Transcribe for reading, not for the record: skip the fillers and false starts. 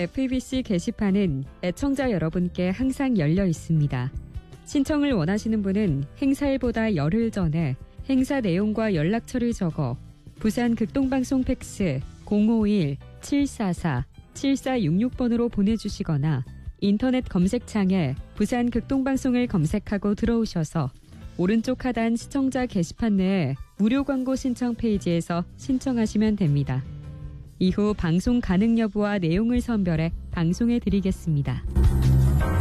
FEBC 게시판은 애청자 여러분께 항상 열려 있습니다. 신청을 원하시는 분은 행사일보다 열흘 전에 행사 내용과 연락처를 적어 부산 극동방송 팩스 051-744-7466번으로 보내주시거나 인터넷 검색창에 부산 극동방송을 검색하고 들어오셔서 오른쪽 하단 시청자 게시판 내에 무료 광고 신청 페이지에서 신청하시면 됩니다. 이후 방송 가능 여부와 내용을 선별해 방송해 드리겠습니다.